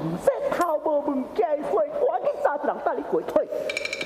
说头无问家的话，我去杀一人带你回退。